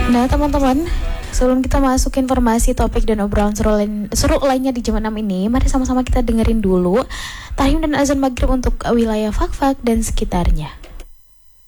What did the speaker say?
Nah teman-teman, sebelum kita masuk ke informasi, topik, dan obrolan seru lainnya di jam 6 ini, mari sama-sama kita dengerin dulu tahim dan azan maghrib untuk wilayah Fakfak dan sekitarnya.